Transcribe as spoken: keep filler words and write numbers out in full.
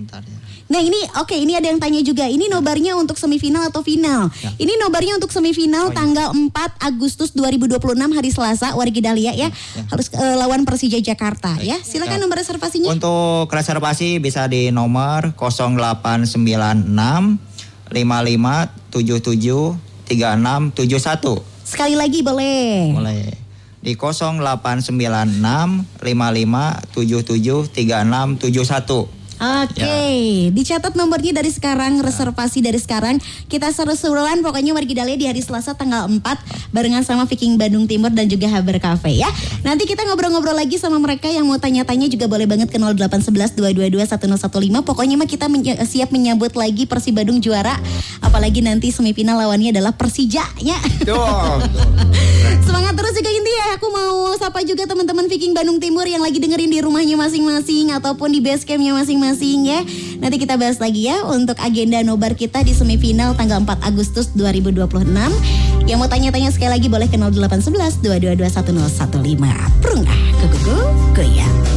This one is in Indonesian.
sebentar ya. Nah ini oke okay, ini ada yang tanya juga. Ini nobarnya untuk semifinal atau final? Ya. Ini nobarnya untuk semifinal oh, tanggal iya. empat Agustus dua ribu dua puluh enam hari Selasa Wargi Dahlia ya. ya. Harus uh, lawan Persija Jakarta Baik. ya. Silakan ya. nomor reservasinya. Untuk reservasi bisa di nomor nol delapan sembilan enam lima lima tujuh tujuh tiga enam tujuh satu. Sekali lagi boleh. Boleh. Di nol delapan sembilan enam lima lima tujuh tujuh tiga enam tujuh satu. Oke, okay. ya. Dicatat nomornya dari sekarang, ya. reservasi dari sekarang. Kita seru-seruan pokoknya Wargi Dahlia di hari Selasa tanggal empat barengan sama Viking Bandung Timur dan juga Haber Cafe ya. ya. Nanti kita ngobrol-ngobrol lagi sama mereka yang mau tanya-tanya juga boleh banget ke nol delapan satu satu dua dua dua satu nol satu lima. Pokoknya mah kita menye- siap menyambut lagi Persib Bandung juara. Apalagi nanti semifinal lawannya adalah Persija ya. Semangat terus juga inti ya. Aku mau sapa juga teman-teman Viking Bandung Timur yang lagi dengerin di rumahnya masing-masing ataupun di base campnya masing-masing. Masing ya. Nanti kita bahas lagi ya untuk agenda nobar kita di semifinal tanggal empat Agustus dua ribu dua puluh enam. Yang mau tanya-tanya sekali lagi boleh ke nol delapan satu satu dua dua dua satu nol satu lima. Prung ah, kukuku, goyang.